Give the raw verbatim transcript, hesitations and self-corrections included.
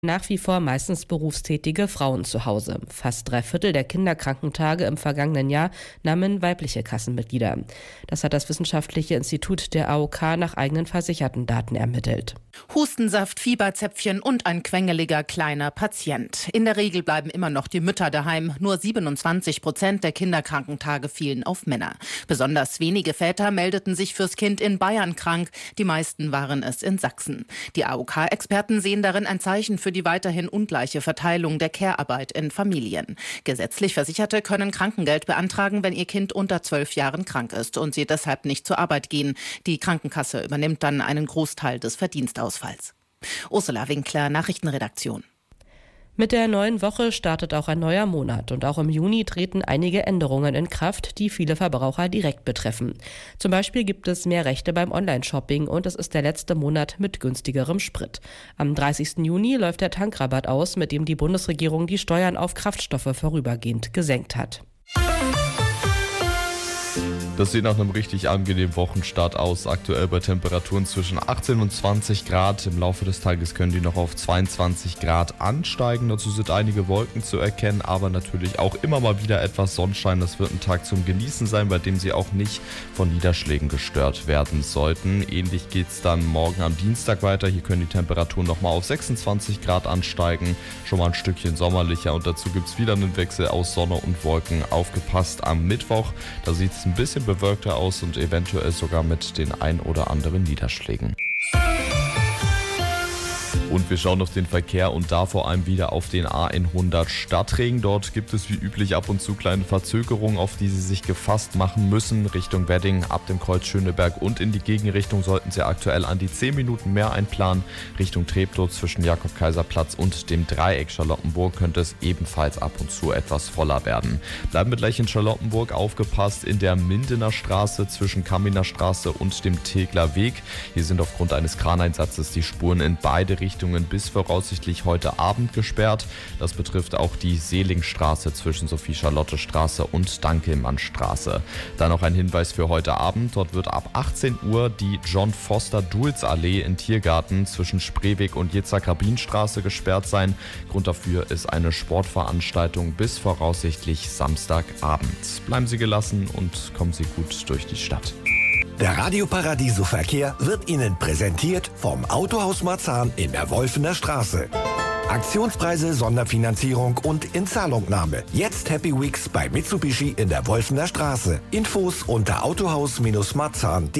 Nach wie vor meistens berufstätige Frauen zu Hause. Fast drei Viertel der Kinderkrankentage im vergangenen Jahr nahmen weibliche Kassenmitglieder. Das hat das Wissenschaftliche Institut der A O K nach eigenen versicherten Daten ermittelt. Hustensaft, Fieberzäpfchen und ein quengeliger kleiner Patient. In der Regel bleiben immer noch die Mütter daheim. Nur siebenundzwanzig Prozent der Kinderkrankentage fielen auf Männer. Besonders wenige Väter meldeten sich fürs Kind in Bayern krank. Die meisten waren es in Sachsen. Die A O K-Experten sehen darin ein Zeichen für die weiterhin ungleiche Verteilung der Care-Arbeit in Familien. Gesetzlich Versicherte können Krankengeld beantragen, wenn ihr Kind unter zwölf Jahren krank ist und sie deshalb nicht zur Arbeit gehen. Die Krankenkasse übernimmt dann einen Großteil des Verdienstausfalls. Ursula Winkler, Nachrichtenredaktion. Mit der neuen Woche startet auch ein neuer Monat und auch im Juni treten einige Änderungen in Kraft, die viele Verbraucher direkt betreffen. Zum Beispiel gibt es mehr Rechte beim Online-Shopping und es ist der letzte Monat mit günstigerem Sprit. Am dreißigsten Juni läuft der Tankrabatt aus, mit dem die Bundesregierung die Steuern auf Kraftstoffe vorübergehend gesenkt hat. Das sieht nach einem richtig angenehmen Wochenstart aus. Aktuell bei Temperaturen zwischen achtzehn und zwanzig Grad. Im Laufe des Tages können die noch auf zweiundzwanzig Grad ansteigen. Dazu sind einige Wolken zu erkennen, aber natürlich auch immer mal wieder etwas Sonnenschein. Das wird ein Tag zum Genießen sein, bei dem sie auch nicht von Niederschlägen gestört werden sollten. Ähnlich geht es dann morgen am Dienstag weiter. Hier können die Temperaturen nochmal auf sechsundzwanzig Grad ansteigen. Schon mal ein Stückchen sommerlicher und dazu gibt es wieder einen Wechsel aus Sonne und Wolken. Aufgepasst am Mittwoch. Da sieht es ein bisschen bewölkter aus und eventuell sogar mit den ein oder anderen Niederschlägen. Und wir schauen auf den Verkehr und da vor allem wieder auf den A hundert Stadtring. Dort gibt es wie üblich ab und zu kleine Verzögerungen, auf die Sie sich gefasst machen müssen. Richtung Wedding, ab dem Kreuz Schöneberg und in die Gegenrichtung sollten Sie aktuell an die zehn Minuten mehr einplanen. Richtung Treptow zwischen Jakob-Kaiser-Platz und dem Dreieck Charlottenburg könnte es ebenfalls ab und zu etwas voller werden. Bleiben wir gleich in Charlottenburg, aufgepasst in der Mindener Straße zwischen Kaminer Straße und dem Tegler Weg. Hier sind aufgrund eines Kraneinsatzes die Spuren in beide Richtungen bis voraussichtlich heute Abend gesperrt. Das betrifft auch die Seelingstraße zwischen Sophie-Charlotte-Straße und Dankelmannstraße. Dann noch ein Hinweis für heute Abend. Dort wird ab achtzehn Uhr die John-Foster-Duels-Allee in Tiergarten zwischen Spreeweg und Jitzak-Rabin-Straße gesperrt sein. Grund dafür ist eine Sportveranstaltung bis voraussichtlich Samstagabend. Bleiben Sie gelassen und kommen Sie gut durch die Stadt. Der Radio Paradiso Verkehr wird Ihnen präsentiert vom Autohaus Marzahn in der Wolfener Straße. Aktionspreise, Sonderfinanzierung und Inzahlungnahme. Jetzt Happy Weeks bei Mitsubishi in der Wolfener Straße. Infos unter autohaus Bindestrich marzahn punkt de.